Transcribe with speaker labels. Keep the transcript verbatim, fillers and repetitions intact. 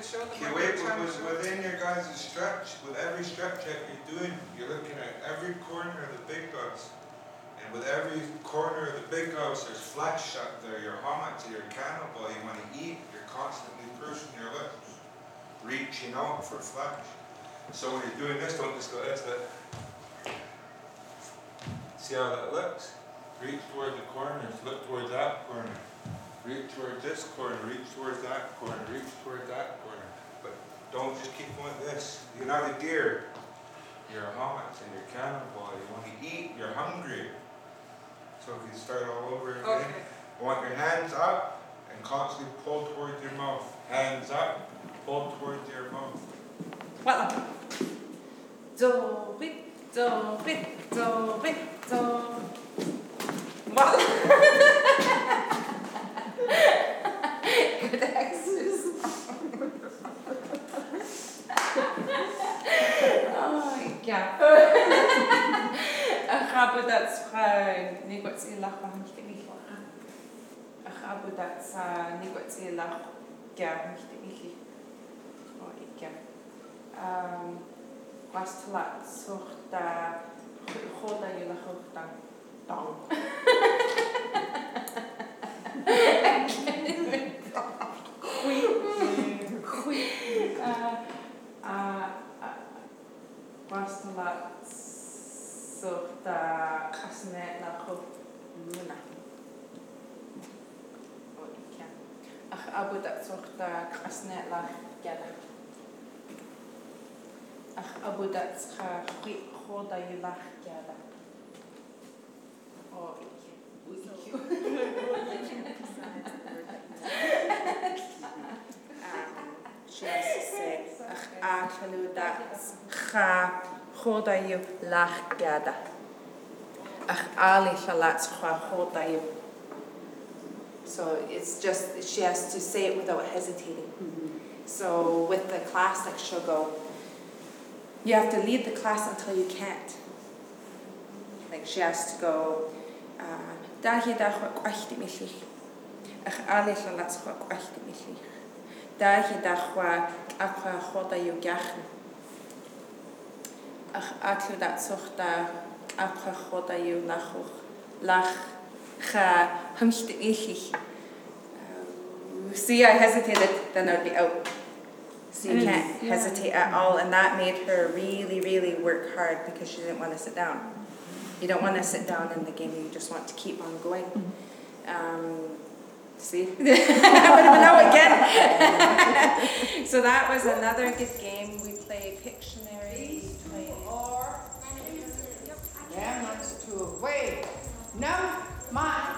Speaker 1: show them
Speaker 2: Okay,
Speaker 1: what
Speaker 2: wait,
Speaker 1: we're trying to
Speaker 2: with,
Speaker 1: show.
Speaker 2: within your guys' stretch, with every stretch that you're doing, you're looking at every corner of the big guys. And with every corner of the big guys, there's flesh up there, your hammock, your cannibal, you want to eat, you're constantly pursing your lips, reaching out for flesh. So when you're doing this, don't just go this, but see how that looks? Reach toward the corners, look towards that corner. Reach towards this corner, reach towards that corner, reach towards that corner. But don't just keep going like this. You're not a deer. You're a hammock and you're cannibal. You want to eat, you're hungry. So if you start all over again,
Speaker 1: Okay.
Speaker 2: you want your hands up and constantly pull towards your mouth. Hands up, pull towards your mouth.
Speaker 1: Voilà. Do it, do it, do it, do. Voilà. Good exercise. Oh, yeah. Ach, aber das Frau negozielag mag nicht nicht lachen. Ach, aber das negozielag ja nicht nicht. Oh, ich ja. Um, Wastlat sorta khoda yela khota dong. Hui hui uh Wastlat sorta khasne la khona. Oh, ik ach abu dat sorta khasne la gala. Ach, abu dat scha khoda yelach gada. Oh, ik. She has to say, ach, achalu dat scha khoda yelach gada. Ach, ali shalat scha khoda yu. So it's just, she has to say it without hesitating. Mm-hmm. So with the classic, she'll go, you have to lead the class until you can't. Like she has to go, Dahi dachwa kwachti mishlich. Ach ali shalatzwa kwachti mishlich. Dahi dachwa akwa khoda yugachn. Ach aklu dat sochta akwa khoda yu lachuch. Lach cha hamshti mishlich. See, I hesitated, then I'd be out. So you can't yeah. hesitate at all, and that made her really, really work hard because she didn't want to sit down. You don't want to sit down in the game, you just want to keep on going. Um, see? I would have been out again. So that was another good game. We played Pictionary. We played...
Speaker 3: Or... Yeah, that's two. Wait. No, my...